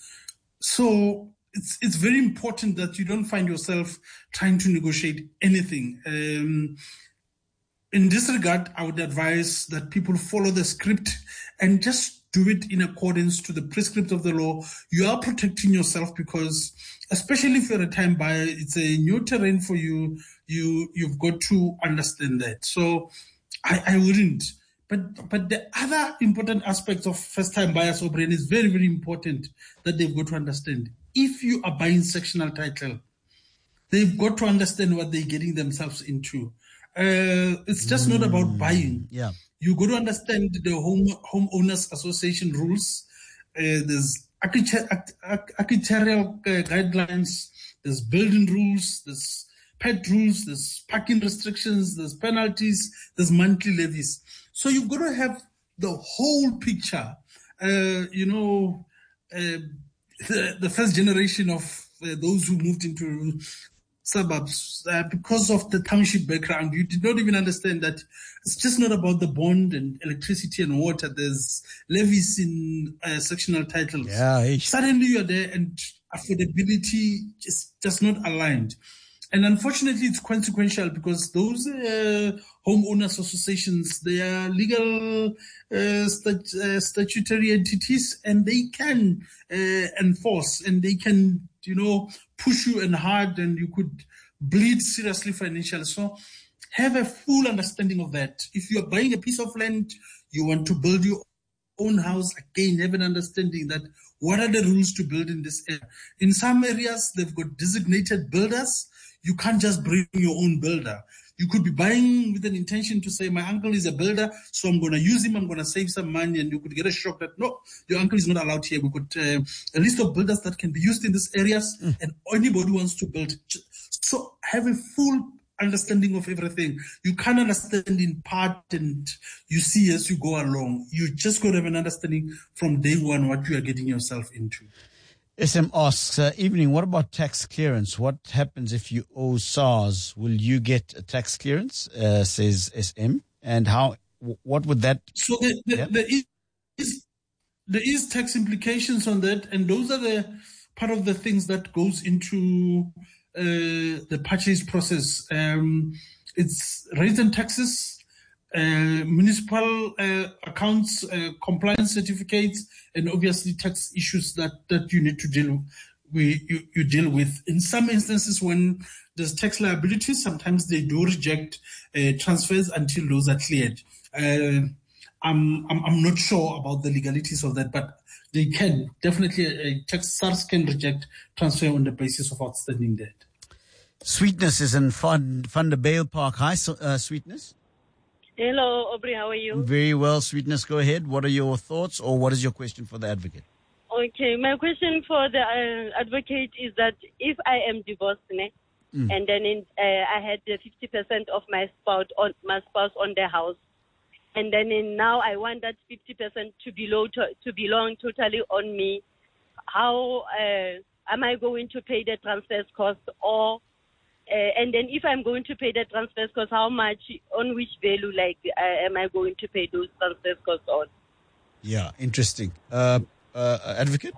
P: So it's it's very important that you don't find yourself trying to negotiate anything. Um, in this regard, I would advise that people follow the script and just do it in accordance to the prescript of the law. You are protecting yourself because, especially if you're a time buyer, it's a new terrain for you. You you've got to understand that. So I, I wouldn't. But but the other important aspects of first-time buyers, O'Brien, is very, very important that they've got to understand. If you are buying sectional title, they've got to understand what they're getting themselves into. Uh, it's just mm. not about buying.
M: Yeah,
P: you got to understand the home homeowners association rules. Uh, there's architectural uh, guidelines. There's building rules. There's pet rules. There's parking restrictions. There's penalties. There's monthly levies. So you've got to have the whole picture. Uh, you know, uh, the, the first generation of uh, those who moved into suburbs, uh, because of the township background, you did not even understand that it's just not about the bond and electricity and water. There's levies in uh, sectional titles.
M: Yeah,
P: suddenly you're there and affordability just just not aligned. And unfortunately, it's consequential because those uh, homeowners associations, they are legal uh, stat- uh, statutory entities, and they can uh, enforce and they can, you know, push you and hard, and you could bleed seriously financially. So have a full understanding of that. If you're buying a piece of land, you want to build your own house, again, have an understanding that what are the rules to build in this area. In some areas, they've got designated builders. You can't just bring your own builder. You could be buying with an intention to say, my uncle is a builder, so I'm going to use him, I'm going to save some money, and you could get a shock that, no, your uncle is not allowed here. We got uh, a list of builders that can be used in these areas, mm. and anybody wants to build. So have a full understanding of everything. You can't understand in part and you see as you go along. You just got to have an understanding from day one what you are getting yourself into.
M: S M asks, uh, evening, what about tax clearance? What happens if you owe SARS? Will you get a tax clearance, uh, says S M? And how? W- what would that...
P: So there, there, yeah? there, is, there is tax implications on that, and those are the part of the things that goes into uh, the purchase process. Um, it's rates and taxes, Uh, municipal uh, accounts, uh, compliance certificates, and obviously tax issues that, that you need to deal with, you, you deal with. In some instances, when there's tax liabilities, sometimes they do reject uh, transfers until those are cleared. Uh, I'm, I'm I'm not sure about the legalities of that, but they can definitely uh, tax SARS can reject transfer on the basis of outstanding debt.
M: Sweetness is in Van, Van der Bijl Park. Hi, uh, Sweetness.
U: Hello, Aubrey, how are you?
M: Very well, Sweetness. Go ahead. What are your thoughts, or what is your question for the advocate?
U: Okay, my question for the uh, advocate is that if I am divorced, né, mm. and then in, uh, I had the fifty percent of my spouse on my spouse on the house, and then in, now I want that fifty percent to belong to, to belong totally on me, how uh, am I going to pay the transfer cost, or Uh, and then if I'm going to pay the transfer costs, how much, on which value, like, uh, am I going to pay those transfer costs on?
M: Yeah, interesting. Uh, uh, advocate?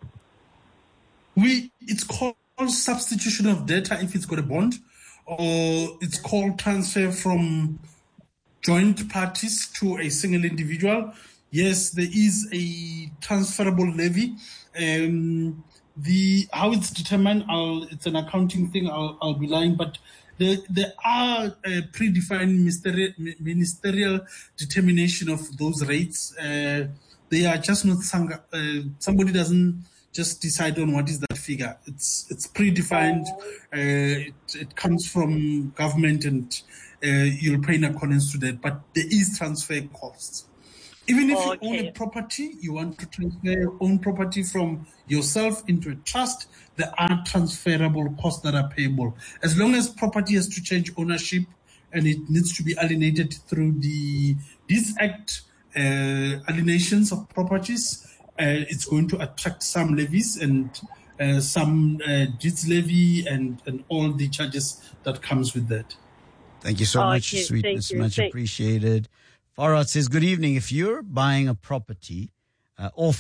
P: We, it's called substitution of data if it's got a bond, or it's called transfer from joint parties to a single individual. Yes, there is a transferable levy. Um, The how it's determined, I'll, it's an accounting thing. I'll, I'll be lying, but there there are uh, predefined ministerial, ministerial determination of those rates. Uh, they are just not sang- uh, somebody doesn't just decide on what is that figure. It's it's predefined. Uh, it, it comes from government, and uh, you'll pay in accordance to that. But there is transfer costs. Even if
U: okay.
P: you own a property, you want to transfer your own property from yourself into a trust, there are transferable costs that are payable. As long as property has to change ownership and it needs to be alienated through the this Act, uh, alienations of properties, uh, it's going to attract some levies and uh, some uh, deeds levy and, and all the charges that comes with that.
M: Thank you so
U: okay,
M: much, Sweetness.
U: you.
M: Much
U: Thank-
M: appreciated. Farad says, good evening. If you're buying a property uh, or